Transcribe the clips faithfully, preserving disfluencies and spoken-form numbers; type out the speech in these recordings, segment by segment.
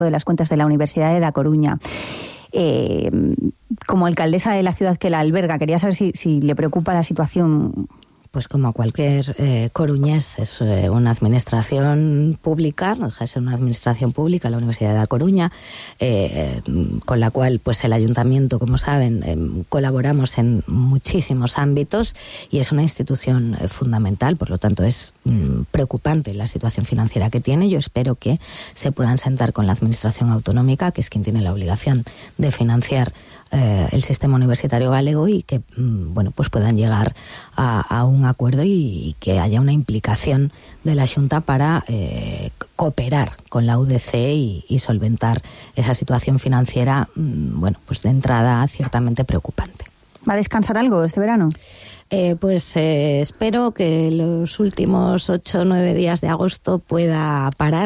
de las cuentas de la Universidad de La Coruña. Eh, como alcaldesa de la ciudad que la alberga, quería saber si, si le preocupa la situación. Pues como cualquier eh, coruñés, es eh, una administración pública, no deja de ser una administración pública, la Universidad de La Coruña, eh, con la cual pues el ayuntamiento, como saben, eh, colaboramos en muchísimos ámbitos y es una institución eh, fundamental, por lo tanto es mm, preocupante la situación financiera que tiene. Yo espero que se puedan sentar con la administración autonómica, que es quien tiene la obligación de financiar eh, el sistema universitario galego y que mm, bueno pues puedan llegar a, a un acuerdo y, y que haya una implicación de la Xunta para eh, cooperar con la U D C y, y solventar esa situación financiera, mmm, bueno, pues de entrada ciertamente preocupante. ¿Va a descansar algo este verano? Eh, pues eh, espero que los últimos ocho o nueve días de agosto pueda parar.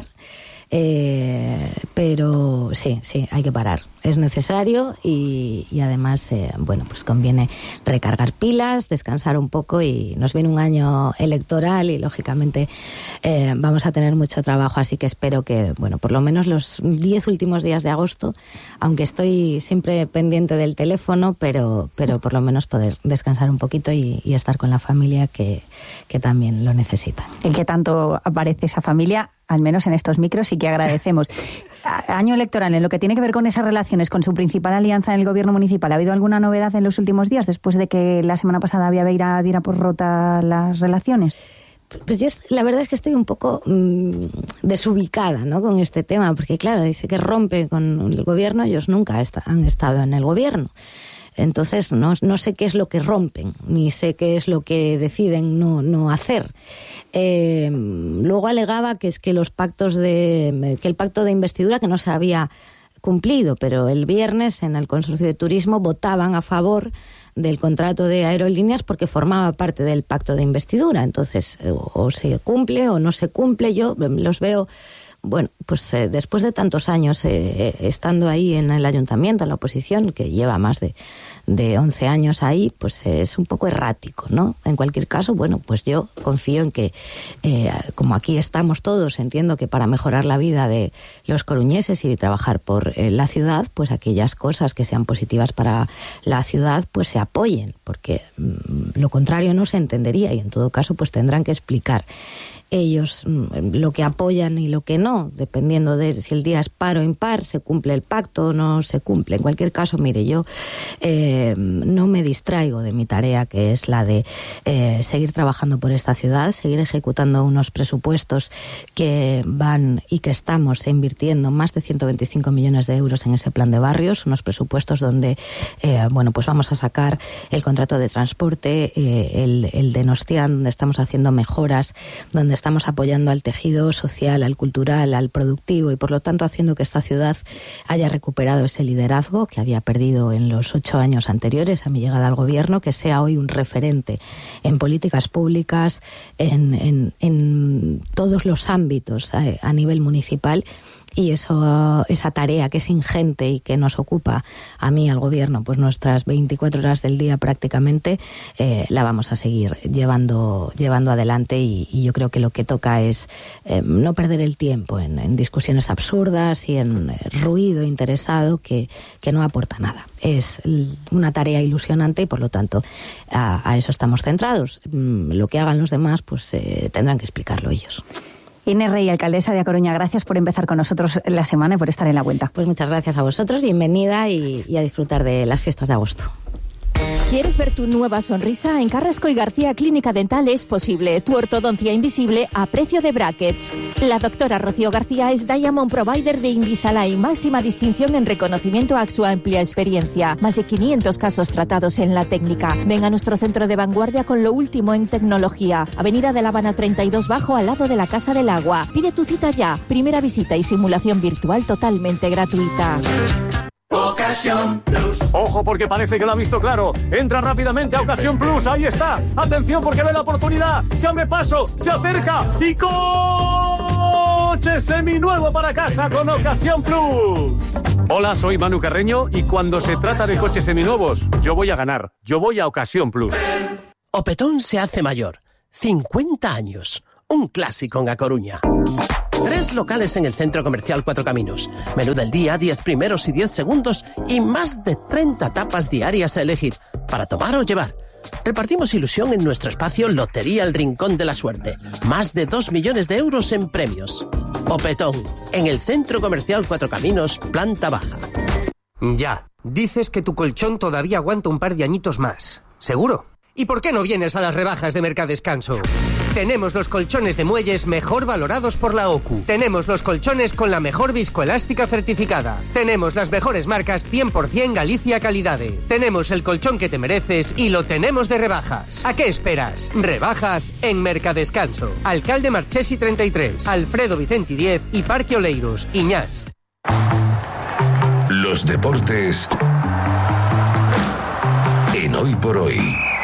Eh, pero sí, sí, hay que parar. Es necesario y, y además, eh, bueno, pues conviene recargar pilas, descansar un poco y nos viene un año electoral y lógicamente eh, vamos a tener mucho trabajo, así que espero que, bueno, por lo menos los diez últimos días de agosto, aunque estoy siempre pendiente del teléfono, pero, pero por lo menos poder descansar un poquito y, y estar con la familia que, que también lo necesita. El que tanto aparece esa familia, al menos en estos micros, y que agradecemos. Año electoral, en lo que tiene que ver con esas relaciones con su principal alianza en el gobierno municipal, ¿ha habido alguna novedad en los últimos días, después de que la semana pasada Vía Beira diera por rota las relaciones? Pues yo la verdad es que estoy un poco mmm, desubicada, ¿no?, con este tema, porque claro, dice que rompe con el gobierno, ellos nunca est- han estado en el gobierno. Entonces no, no sé qué es lo que rompen, ni sé qué es lo que deciden no, no hacer. Eh, luego alegaba que es que los pactos de, que el pacto de investidura que no se había cumplido, pero el viernes en el Consorcio de Turismo votaban a favor del contrato de aerolíneas porque formaba parte del pacto de investidura. Entonces o, o se cumple o no se cumple. Yo los veo. Bueno, pues eh, después de tantos años eh, estando ahí en el ayuntamiento, en la oposición, que lleva más de, de once años ahí, pues eh, es un poco errático, ¿no? En cualquier caso, bueno, pues yo confío en que, eh, como aquí estamos todos, entiendo que para mejorar la vida de los coruñeses y trabajar por eh, la ciudad, pues aquellas cosas que sean positivas para la ciudad, pues se apoyen, porque mm, lo contrario no se entendería y en todo caso pues tendrán que explicar ellos lo que apoyan y lo que no, dependiendo de si el día es par o impar, se cumple el pacto o no se cumple. En cualquier caso, mire, yo eh, no me distraigo de mi tarea, que es la de eh, seguir trabajando por esta ciudad, seguir ejecutando unos presupuestos que van y que estamos invirtiendo más de ciento veinticinco millones de euros en ese plan de barrios, unos presupuestos donde eh, bueno, pues vamos a sacar el contrato de transporte, eh, el, el de Nostian, donde estamos haciendo mejoras, donde estamos apoyando al tejido social, al cultural, al productivo y por lo tanto haciendo que esta ciudad haya recuperado ese liderazgo que había perdido en los ocho años anteriores a mi llegada al gobierno, que sea hoy un referente en políticas públicas, en, en, en todos los ámbitos a, a nivel municipal. Y eso, esa tarea que es ingente y que nos ocupa a mí, al gobierno, pues nuestras veinticuatro horas del día prácticamente, eh, la vamos a seguir llevando, llevando adelante y, y yo creo que lo que toca es eh, no perder el tiempo en, en discusiones absurdas y en eh, ruido interesado que, que no aporta nada. Es una tarea ilusionante y por lo tanto a, a eso estamos centrados. Lo que hagan los demás pues eh, tendrán que explicarlo ellos. Inés Rey, alcaldesa de A Coruña, gracias por empezar con nosotros la semana y por estar en la vuelta. Pues muchas gracias a vosotros, bienvenida y, y a disfrutar de las fiestas de agosto. ¿Quieres ver tu nueva sonrisa? En Carrasco y García Clínica Dental es posible. Tu ortodoncia invisible a precio de brackets. La doctora Rocío García es Diamond Provider de Invisalign, máxima distinción en reconocimiento a su amplia experiencia. Más de quinientos casos tratados en la técnica. Ven a nuestro centro de vanguardia con lo último en tecnología. Avenida de La Habana treinta y dos Bajo, al lado de la Casa del Agua. Pide tu cita ya. Primera visita y simulación virtual totalmente gratuita. Ocasión Plus. Ojo, porque parece que lo ha visto claro. Entra rápidamente a Ocasión Plus. Ahí está. Atención, porque ve la oportunidad. Se abre paso, se acerca y coche seminuevo para casa con Ocasión Plus. Hola, soy Manu Carreño y cuando se trata de coches seminuevos, yo voy a ganar. Yo voy a Ocasión Plus. Opetón se hace mayor. cincuenta años. Un clásico en A Coruña. Tres locales en el Centro Comercial Cuatro Caminos. Menú del día, diez primeros y diez segundos y más de treinta tapas diarias a elegir, para tomar o llevar. Repartimos ilusión en nuestro espacio Lotería El Rincón de la Suerte. Más de dos millones de euros en premios. Opetón, en el Centro Comercial Cuatro Caminos, planta baja. Ya, dices que tu colchón todavía aguanta un par de añitos más. ¿Seguro? ¿Y por qué no vienes a las rebajas de Mercadescanso? Tenemos los colchones de muelles mejor valorados por la O C U. Tenemos los colchones con la mejor viscoelástica certificada. Tenemos las mejores marcas cien por ciento Galicia Calidade. Tenemos el colchón que te mereces y lo tenemos de rebajas. ¿A qué esperas? Rebajas en Mercadescanso. Alcalde Marchesi treinta y tres, Alfredo Vicenti diez y Parque Oleiros, Iñás. Los deportes en Hoy por Hoy.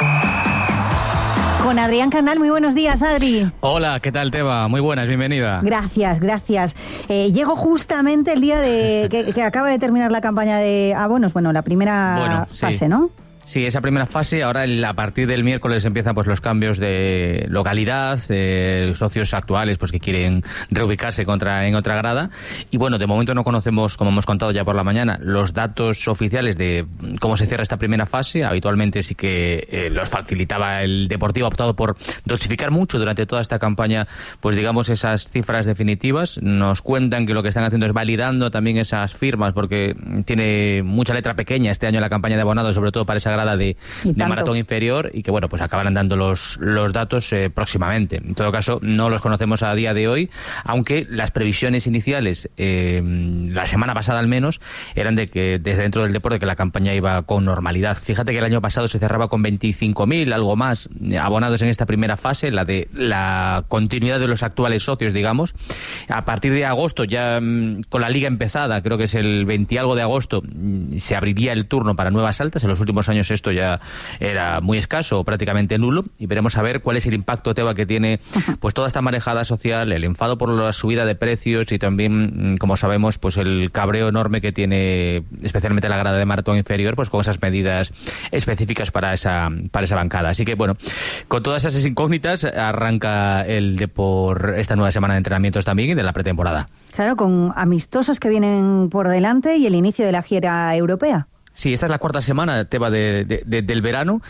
Con Adrián Candal, muy buenos días, Adri. Hola, ¿qué tal, Teba? Muy buenas, bienvenida. Gracias, gracias. Eh, llego justamente el día de que, que acaba de terminar la campaña de abonos, bueno, la primera bueno, fase, sí. ¿no? Sí, esa primera fase. Ahora, el, a partir del miércoles empiezan pues los cambios de localidad, de socios actuales pues que quieren reubicarse contra, en otra grada. Y bueno, de momento no conocemos, como hemos contado ya por la mañana, los datos oficiales de cómo se cierra esta primera fase. Habitualmente sí que eh, los facilitaba el Deportivo, ha optado por dosificar mucho durante toda esta campaña, pues digamos, esas cifras definitivas. Nos cuentan que lo que están haciendo es validando también esas firmas, porque tiene mucha letra pequeña este año la campaña de abonados, sobre todo para esa grada de, de maratón inferior, y que bueno, pues acabarán dando los, los datos eh, próximamente. En todo caso, no los conocemos a día de hoy, aunque las previsiones iniciales, eh, la semana pasada al menos, eran de que desde dentro del deporte que la campaña iba con normalidad. Fíjate que el año pasado se cerraba con veinticinco mil, algo más, abonados en esta primera fase, la de la continuidad de los actuales socios, digamos. A partir de agosto, ya con la liga empezada, creo que es el veinte algo de agosto, se abriría el turno para nuevas altas. En los últimos años esto ya era muy escaso o prácticamente nulo, y veremos a ver cuál es el impacto, Teba, que tiene pues toda esta marejada social, el enfado por la subida de precios y también, como sabemos, pues el cabreo enorme que tiene especialmente la grada de maratón inferior, pues con esas medidas específicas para esa para esa bancada. Así que bueno, con todas esas incógnitas arranca el de por esta nueva semana de entrenamientos también y de la pretemporada. Claro, con amistosos que vienen por delante y el inicio de la gira europea. Sí, esta es la cuarta semana, Teba, de, de, de, del verano,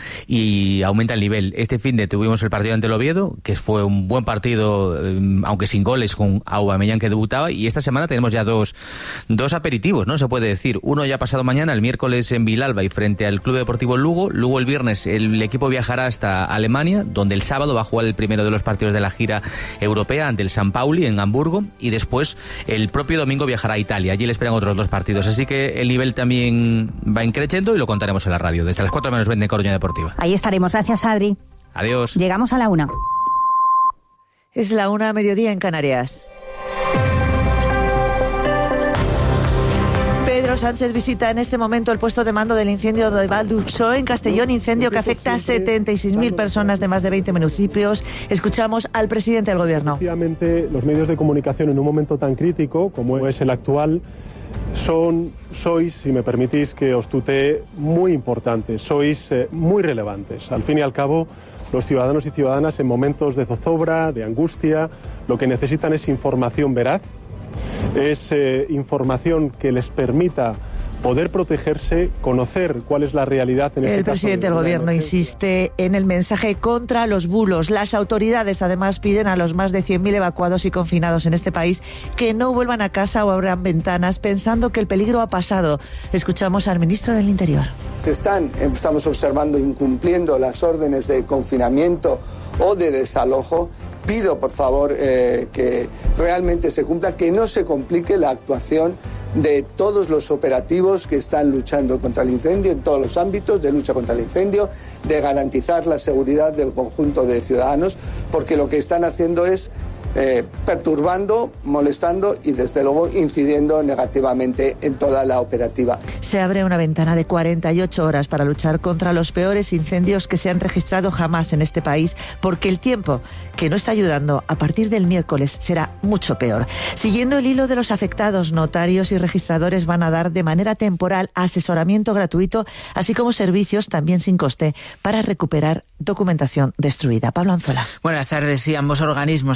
y aumenta el nivel. Este fin de tuvimos el partido ante el Oviedo, que fue un buen partido, eh, aunque sin goles, con Aubameyang, que debutaba, y esta semana tenemos ya dos, dos aperitivos, ¿no? Se puede decir. Uno ya pasado mañana, el miércoles en Vilalba y frente al Club Deportivo Lugo. Luego el viernes el equipo viajará hasta Alemania, donde el sábado va a jugar el primero de los partidos de la gira europea ante el San Pauli en Hamburgo, y después el propio domingo viajará a Italia. Allí le esperan otros dos partidos. Así que el nivel también va increciendo y lo contaremos en la radio desde las cuatro menos veinte en Coruña Deportiva. Ahí estaremos. Gracias, Adri. Adiós. Llegamos a la una. Es la una a mediodía en Canarias. Pedro Sánchez visita en este momento el puesto de mando del incendio de Val d'Ursó en Castellón, incendio que afecta a setenta y seis mil personas de más de veinte municipios. Escuchamos al presidente del Gobierno. Efectivamente, los medios de comunicación en un momento tan crítico como es el actual son, sois, si me permitís que os tutee, muy importantes, sois eh, muy relevantes. Al fin y al cabo, los ciudadanos y ciudadanas en momentos de zozobra, de angustia, lo que necesitan es información veraz, es eh, información que les permita poder protegerse, conocer cuál es la realidad en este caso. El presidente del Gobierno insiste en el mensaje contra los bulos. Las autoridades además piden a los más de cien mil evacuados y confinados en este país que no vuelvan a casa o abran ventanas pensando que el peligro ha pasado. Escuchamos al ministro del Interior. Se están, estamos observando, incumpliendo las órdenes de confinamiento o de desalojo. Pido, por favor, eh, que realmente se cumpla, que no se complique la actuación de todos los operativos que están luchando contra el incendio en todos los ámbitos de lucha contra el incendio, de garantizar la seguridad del conjunto de ciudadanos, porque lo que están haciendo es eh, perturbando, molestando y desde luego incidiendo negativamente en toda la operativa. Se abre una ventana de cuarenta y ocho horas para luchar contra los peores incendios que se han registrado jamás en este país, porque el tiempo que no está ayudando a partir del miércoles será mucho peor. Siguiendo el hilo de los afectados, notarios y registradores van a dar de manera temporal asesoramiento gratuito, así como servicios también sin coste para recuperar documentación destruida. Pablo Anzola. Buenas tardes. Sí, ambos organismos activan un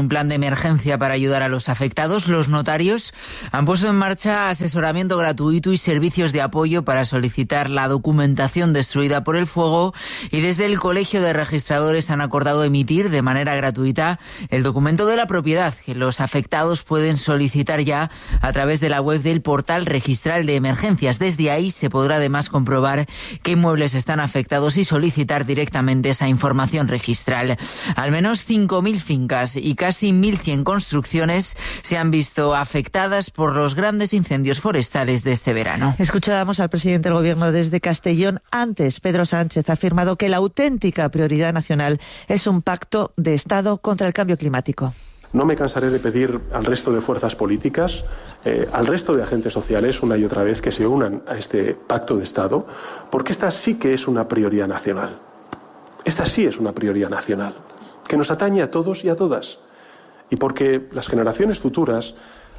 un plan de emergencia para ayudar a los afectados. Los notarios han puesto en marcha asesoramiento gratuito y servicios de apoyo para solicitar la documentación destruida por el fuego, y desde el Colegio de Registradores han acordado emitir de manera gratuita el documento de la propiedad que los afectados pueden solicitar ya a través de la web del portal registral de emergencias. Desde ahí se podrá además comprobar qué inmuebles están afectados y solicitar directamente esa información registral. Al menos cinco mil fincas y casi mil cien construcciones se han visto afectadas por los grandes incendios forestales de este verano. Escuchábamos al presidente del Gobierno desde Castellón. Antes, Pedro Sánchez ha afirmado que la auténtica prioridad nacional es un pacto de Estado contra el cambio climático. No me cansaré de pedir al resto de fuerzas políticas, eh, al resto de agentes sociales, una y otra vez, que se unan a este pacto de Estado, porque esta sí que es una prioridad nacional. Esta sí es una prioridad nacional, que nos atañe a todos y a todas. Y porque las generaciones futuras,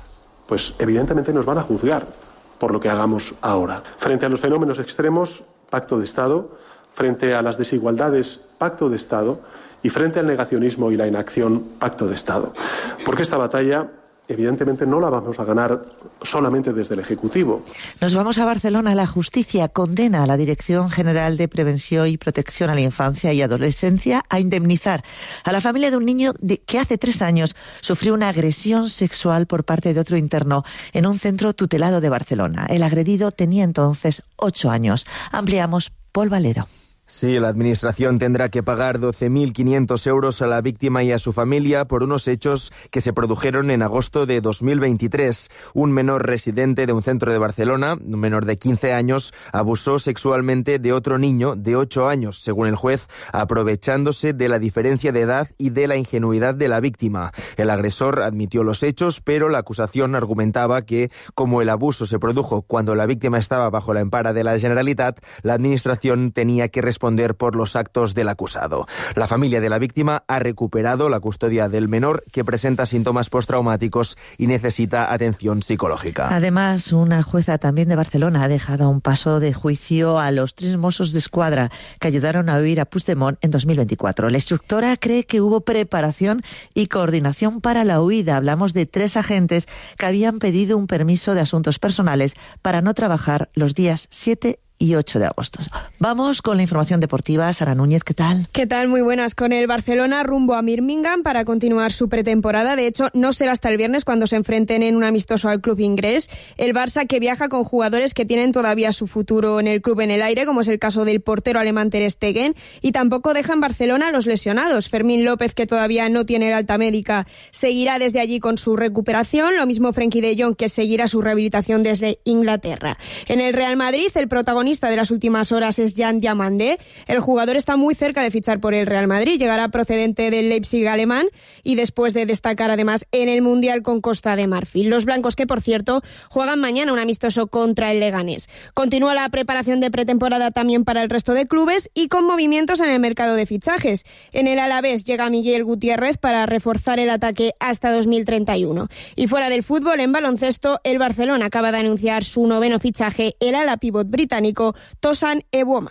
pues evidentemente nos van a juzgar por lo que hagamos ahora. Frente a los fenómenos extremos, pacto de Estado. Frente a las desigualdades, pacto de Estado. Y frente al negacionismo y la inacción, pacto de Estado. Porque esta batalla, evidentemente, no la vamos a ganar solamente desde el Ejecutivo. Nos vamos a Barcelona. La justicia condena a la Dirección General de Prevención y Protección a la Infancia y Adolescencia a indemnizar a la familia de un niño de, que hace tres años sufrió una agresión sexual por parte de otro interno en un centro tutelado de Barcelona. El agredido tenía entonces ocho años. Ampliamos, Paul Valero. Sí, la Administración tendrá que pagar doce mil quinientos euros a la víctima y a su familia por unos hechos que se produjeron en agosto de dos mil veintitrés. Un menor residente de un centro de Barcelona, un menor de quince años, abusó sexualmente de otro niño de ocho años, según el juez, aprovechándose de la diferencia de edad y de la ingenuidad de la víctima. El agresor admitió los hechos, pero la acusación argumentaba que, como el abuso se produjo cuando la víctima estaba bajo la empara de la Generalitat, la Administración tenía que responder responder por los actos del acusado. La familia de la víctima ha recuperado la custodia del menor, que presenta síntomas postraumáticos y necesita atención psicológica. Además, una jueza también de Barcelona ha dejado a un paso de juicio a los tres Mossos d'Esquadra que ayudaron a huir a Puigdemont en dos mil veinticuatro. La instructora cree que hubo preparación y coordinación para la huida. Hablamos de tres agentes que habían pedido un permiso de asuntos personales para no trabajar los días siete y ocho de agosto. Vamos con la información deportiva. Sara Núñez, ¿qué tal? ¿Qué tal? Muy buenas. Con el Barcelona rumbo a Birmingham para continuar su pretemporada. De hecho, no será hasta el viernes cuando se enfrenten en un amistoso al club inglés. El Barça, que viaja con jugadores que tienen todavía su futuro en el club en el aire, como es el caso del portero alemán Ter Stegen, y tampoco deja en Barcelona a los lesionados. Fermín López, que todavía no tiene el alta médica, seguirá desde allí con su recuperación. Lo mismo Frenkie de Jong, que seguirá su rehabilitación desde Inglaterra. En el Real Madrid, el protagonista de las últimas horas es Jan Diamandé. El jugador está muy cerca de fichar por el Real Madrid. Llegará procedente del Leipzig alemán y después de destacar además en el Mundial con Costa de Marfil. Los blancos, que por cierto juegan mañana un amistoso contra el Leganés. Continúa la preparación de pretemporada también para el resto de clubes y con movimientos en el mercado de fichajes. En el Alavés llega Miguel Gutiérrez para reforzar el ataque hasta dos mil treinta y uno. Y fuera del fútbol, en baloncesto, el Barcelona acaba de anunciar su noveno fichaje, el ala pívot británico Tosan Eboman.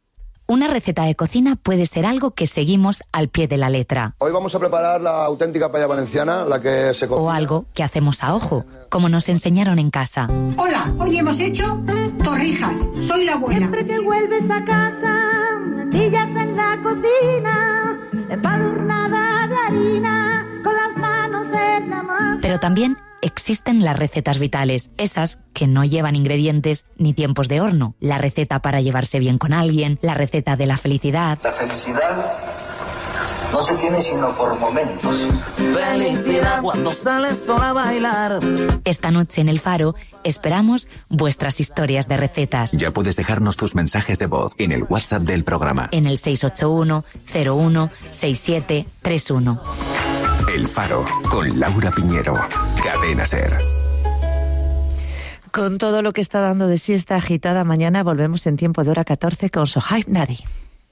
Una receta de cocina puede ser algo que seguimos al pie de la letra. Hoy vamos a preparar la auténtica paella valenciana, la que se cocina. O algo que hacemos a ojo, como nos enseñaron en casa. Hola, hoy hemos hecho torrijas. Soy la abuela. Siempre que vuelves a casa, lentillas en la cocina, empadurnada de harina, con las manos en la masa. Pero también existen las recetas vitales, esas que no llevan ingredientes ni tiempos de horno. La receta para llevarse bien con alguien, la receta de la felicidad. La felicidad no se tiene sino por momentos. Felicidad cuando sales sola a bailar. Esta noche en El Faro esperamos vuestras historias de recetas. Ya puedes dejarnos tus mensajes de voz en el WhatsApp del programa. En el seis ocho uno cero uno seis siete tres uno. El Faro, con Laura Piñero. Cadena SER. Con todo lo que está dando de sí esta agitada mañana, volvemos en tiempo de hora catorce con Sohaib Nari.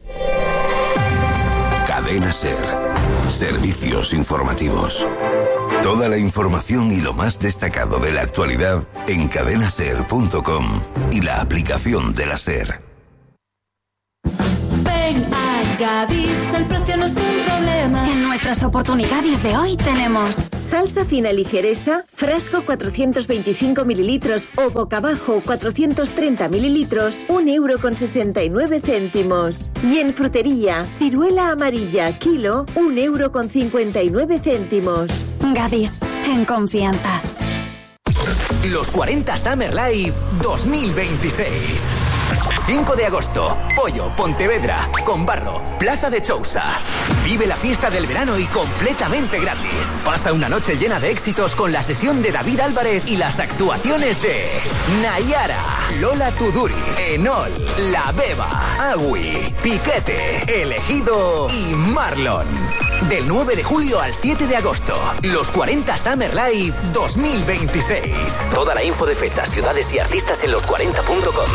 Cadena SER. Servicios informativos. Toda la información y lo más destacado de la actualidad en cadena ser punto com y la aplicación de la SER. Ven a Gadis, el precio no es un problema. En nuestras oportunidades de hoy tenemos salsa fina ligeresa, frasco cuatrocientos veinticinco mililitros o boca abajo cuatrocientos treinta mililitros, un euro con sesenta y nueve céntimos. Y en frutería, ciruela amarilla, kilo, un euro con cincuenta y nueve céntimos. Gadis, en confianza. Los cuarenta Summer Live dos mil veintiséis. cinco de agosto, Pollo, Pontevedra, Conbarro, Plaza de Chousa. Vive la fiesta del verano y completamente gratis. Pasa una noche llena de éxitos con la sesión de David Álvarez y las actuaciones de Nayara, Lola Tuduri, Enol, La Beba, Agui, Piquete, Elegido y Marlon. Del nueve de julio al siete de agosto, los cuarenta Summer Live dos mil veintiséis. Toda la info de fechas, ciudades y artistas en los cuarenta punto com.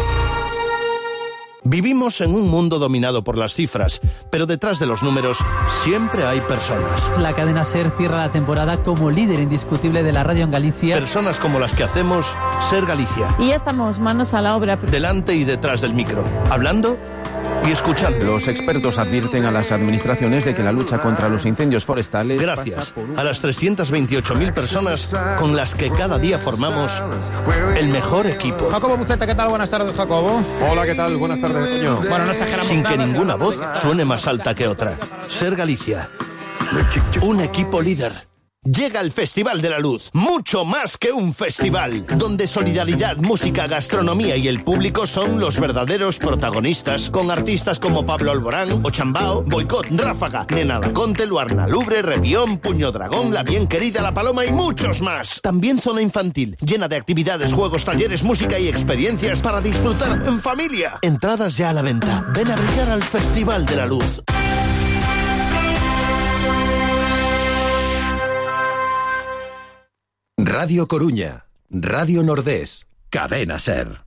Vivimos en un mundo dominado por las cifras, pero detrás de los números siempre hay personas. La cadena SER cierra la temporada como líder indiscutible de la radio en Galicia. Personas como las que hacemos SER Galicia. Y ya estamos manos a la obra. Delante y detrás del micro, hablando y escuchando. Los expertos advierten a las administraciones de que la lucha contra los incendios forestales... Gracias a las trescientas veintiocho mil personas con las que cada día formamos el mejor equipo. Jacobo Buceta, ¿qué tal? Buenas tardes, Jacobo. Hola, ¿qué tal? Buenas tardes, coño. Bueno, no exageramos Sin nada, que ninguna se voz suene más alta que otra. SER Galicia. Un equipo líder. Llega el Festival de la Luz, mucho más que un festival, donde solidaridad, música, gastronomía y el público son los verdaderos protagonistas, con artistas como Pablo Alborán, Ochambao, Boicot, Ráfaga, Nena Laconte, Luarna Lubre, Revión, Puño Dragón, La Bien Querida, La Paloma y muchos más. También zona infantil, llena de actividades, juegos, talleres, música y experiencias para disfrutar en familia. Entradas ya a la venta. Ven a brillar al Festival de la Luz. Radio Coruña, Radio Nordés, Cadena SER.